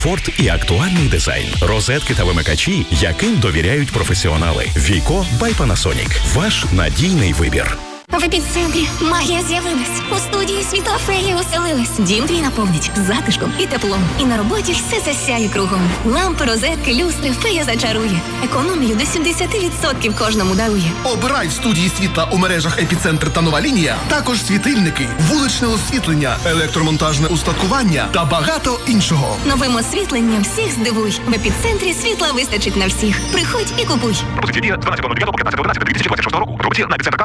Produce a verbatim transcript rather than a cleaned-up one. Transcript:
Комфорт і актуальний дизайн. Розетки та вимикачі, яким довіряють професіонали. Віко бай Panasonic. Ваш надійний вибір. В епіцентрі магія з'явилась. У студії світла феї оселилась. Дім твій наповнить затишком і теплом. І на роботі все засяє кругом. Лампи, розетки, люстри фея зачарує. Економію до сімдесят відсотків кожному дарує. Обирай в студії світла у мережах Епіцентр та Нова Лінія також світильники, вуличне освітлення, електромонтажне устаткування та багато іншого. Новим освітленням всіх здивуй. В Епіцентрі світла вистачить на всіх. Приходь і купуй. Пропозиція дія дванадцятого дев'ятого по п'ятнадцяте одинадцяте дві тисячі двадцять шостого року. Роботі на Епіцентр.